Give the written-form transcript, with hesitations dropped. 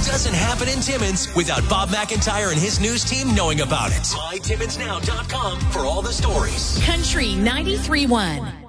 doesn't happen in Timmins without Bob McIntyre and his news team knowing about it. MyTimminsNow.com for all the stories. Country 93.1.